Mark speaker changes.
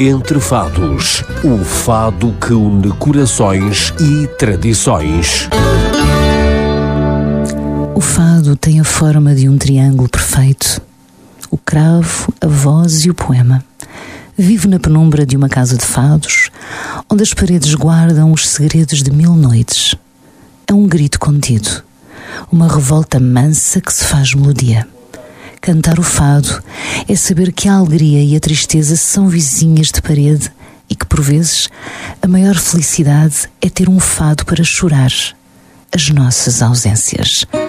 Speaker 1: Entre Fados, o fado que une corações e tradições.
Speaker 2: O fado tem a forma de um triângulo perfeito. O cravo, a voz e o poema. Vive na penumbra de uma casa de fados, onde as paredes guardam os segredos de 1000 noites. É um grito contido, uma revolta mansa que se faz melodia. Cantar o fado é saber que a alegria e a tristeza são vizinhas de parede e que, por vezes, a maior felicidade é ter um fado para chorar as nossas ausências.